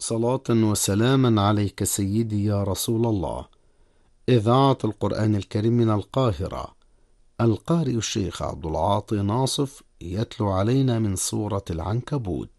صلاة وسلاما عليك سيدي يا رسول الله. إذاعة القرآن الكريم من القاهرة. القارئ الشيخ عبد العاطي ناصف يتلو علينا من سورة العنكبوت.